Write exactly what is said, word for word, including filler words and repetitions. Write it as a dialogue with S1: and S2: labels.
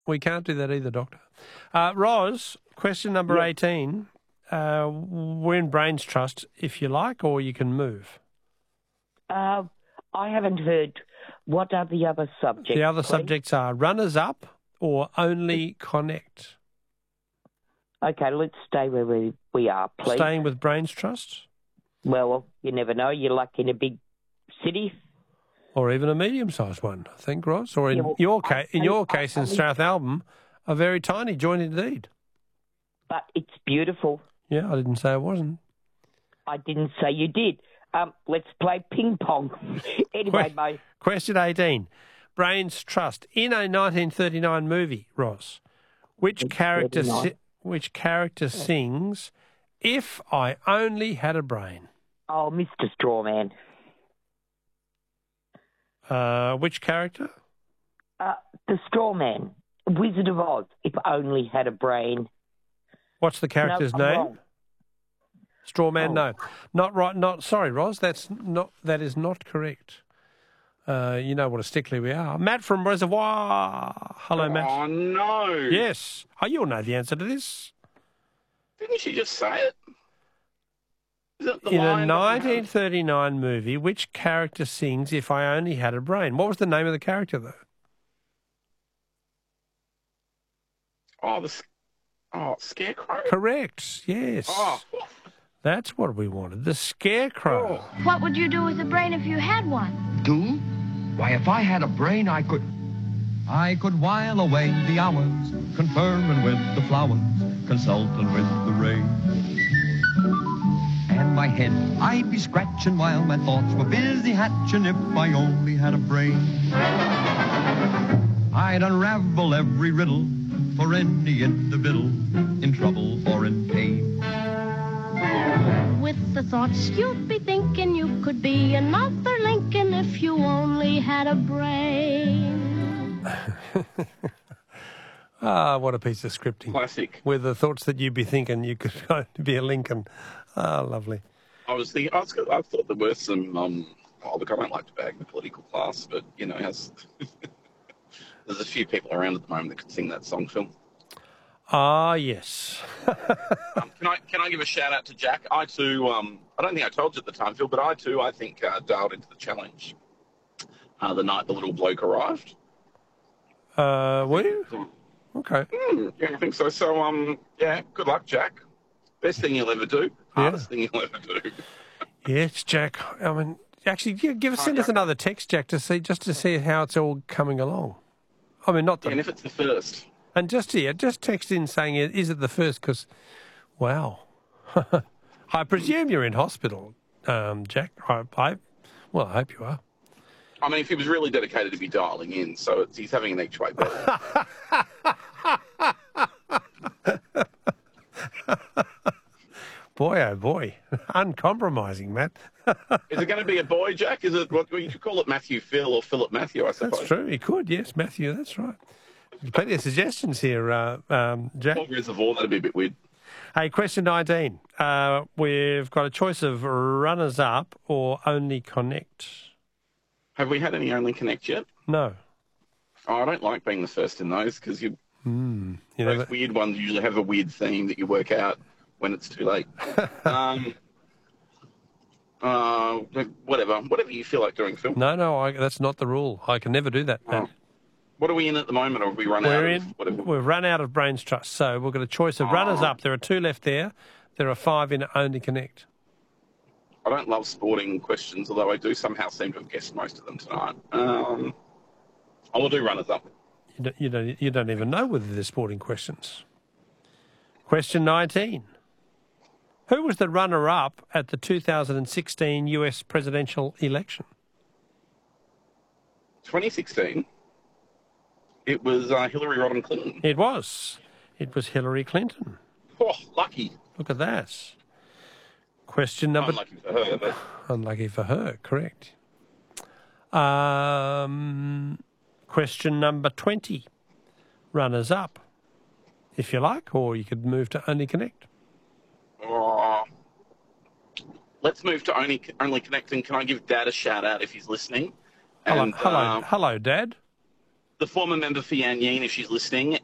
S1: we can't do that either, Doctor. Uh, Ros, question number
S2: Yeah.
S1: eighteen. Uh, we're in Brains Trust, if you like, or you can move.
S2: Uh, I haven't heard. What are the other subjects?
S1: The other
S2: please?
S1: subjects are runners-up or only connect.
S2: Okay, let's stay where we, we are, please.
S1: Staying with Brains Trust?
S2: Well, you never know. You're luck in a big city.
S1: Or even a medium-sized one, I think, Ros. Or in
S2: Yeah, well,
S1: your,
S2: I-
S1: ca- in
S2: I-
S1: your
S2: I-
S1: case,
S2: I
S1: in
S2: mean-
S1: South Alban, a very tiny joint indeed.
S2: But it's beautiful.
S1: Yeah, I didn't say it wasn't.
S2: I didn't say you did. Um, let's play ping pong. Anyway,
S1: Que-
S2: mate.
S1: Question eighteen. Brains Trust. In a nineteen thirty-nine movie, Ross, which character si-
S2: thirty-nine.
S1: which character sings "If I Only Had a Brain"?
S2: Oh, Mister Strawman.
S1: Uh, which character?
S2: Uh, the Strawman. Wizard of Oz. If only had a brain.
S1: What's the character's
S2: no, I'm
S1: name?
S2: wrong.
S1: Strawman.
S2: Oh.
S1: No, not right. Not sorry, Ross. That's not. That is not correct. Uh, you know what a stickler we are. Matt from Reservoir. Hello, Matt.
S3: Oh, no.
S1: Yes. Oh, you'll know the answer to this.
S3: Didn't she just say it? Is it the
S1: In a
S3: line that we have?
S1: nineteen thirty-nine movie, which character sings "If I Only Had a Brain"? What was the name of the character, though?
S3: Oh, the s- oh, Scarecrow?
S1: Correct. Yes.
S3: Oh,
S1: That's what we wanted. The Scarecrow.
S3: oh.
S4: What would you do with a brain if you had one?
S5: Do? Why, if I had a brain, I could... I could while away the hours, conferring with the flowers, consulting with the rain. And my head, I'd be scratching while my thoughts were busy hatching if I only had a brain. I'd unravel every riddle for any individual in trouble or in pain.
S4: With the thoughts you'd be thinking, you could be another Lincoln if you only had a brain.
S1: Ah, what a piece of scripting.
S3: Classic.
S1: With the thoughts that you'd be thinking you could go to be a Lincoln. Ah, lovely.
S3: I was thinking, I, was, I thought there were some, um, oh, look, I don't like to bag the political class, but, you know, has, there's a few people around at the moment that could sing that song, Phil.
S1: Ah, yes.
S3: Um, can I can I give a shout out to Jack? I too, um, I don't think I told you at the time, Phil, but I too, I think, uh, dialed into the challenge uh, the night the little bloke arrived.
S1: Uh, were you? Okay.
S3: Mm, yeah, I think so. So, um, yeah, good luck, Jack. Best thing you'll ever do. Hardest thing you'll ever do.
S1: Yes, Jack. I mean, actually, give, give us, send us another text, Jack, to see just to see how it's all coming along. I mean, not the,
S3: And if it's the first.
S1: and just here, just text in saying, is it the first? Because, wow, I presume you're in hospital, um, Jack. I, I, well, I hope you are.
S3: I mean, if he was really dedicated to be dialing in, so it's, he's having an each way battle.
S1: Boy, oh boy, uncompromising, Matt.
S3: Is it going to be a boy, Jack? Is it what you could call it, Matthew Phil or Philip Matthew? I suppose.
S1: That's true. He could, yes, Matthew. That's right. There's plenty of suggestions here, uh, um, Jack.
S3: Or Reservoir, that'd be a bit weird.
S1: Hey, question nineteen. Uh, we've got a choice of runners-up or only connect.
S3: Have we had any Only Connect yet?
S1: No.
S3: Oh, I don't like being the first in those because you
S1: Mm, you
S3: those
S1: know,
S3: weird ones usually have a weird theme that you work out when it's too late. um, uh, whatever, whatever you feel like doing, Phil.
S1: no, no, I, that's not the rule. I can never do that, Matt.
S3: Oh. What are we in at the moment, or have we run out
S1: We're
S3: of
S1: in.
S3: whatever?
S1: We've run out of Brains Trust, so we've got a choice of
S3: Oh.
S1: runners-up. There are two left there. There are five in only connect.
S3: I don't love sporting questions, although I do somehow seem to have guessed most of them tonight. Um, I will do runners up.
S1: You don't, you don't, you don't even know whether they're sporting questions. Question nineteen. Who was the runner-up at the two thousand sixteen U S presidential election?
S3: twenty sixteen, it was uh, Hillary Rodham Clinton.
S1: It was. It was Hillary Clinton.
S3: Oh, lucky.
S1: Look at that. Question number...
S3: Unlucky for her, but
S1: Unlucky for her, correct. Um, question number twenty. Runners up, if you like, or you could move to only connect.
S3: oh, let's move to only only connecting. Can I give Dad a shout out if he's listening?
S1: Hello,
S3: And,
S1: hello,
S3: uh,
S1: hello, Dad.
S3: the former member for Yan Yean, if she's listening,